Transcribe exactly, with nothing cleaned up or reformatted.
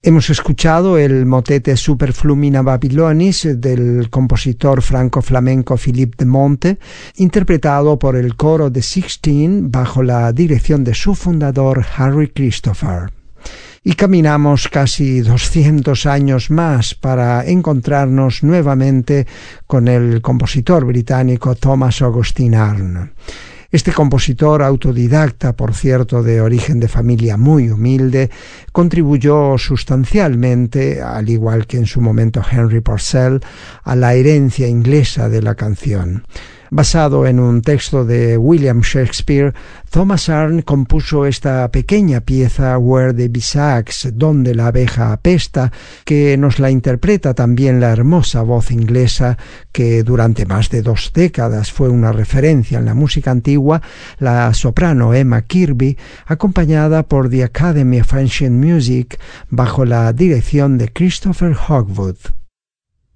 Hemos escuchado el motete Superflumina Babylonis del compositor franco-flamenco Philippe de Monte, interpretado por el coro de Sixteen bajo la dirección de su fundador Harry Christopher. Y caminamos casi doscientos años más para encontrarnos nuevamente con el compositor británico Thomas Augustine Arne. Este compositor autodidacta, por cierto, de origen de familia muy humilde, contribuyó sustancialmente, al igual que en su momento Henry Purcell, a la herencia inglesa de la canción. Basado en un texto de William Shakespeare, Thomas Arne compuso esta pequeña pieza Where the Bee Sucks, donde la abeja apesta, que nos la interpreta también la hermosa voz inglesa que durante más de dos décadas fue una referencia en la música antigua, la soprano Emma Kirby, acompañada por The Academy of Ancient Music bajo la dirección de Christopher Hogwood.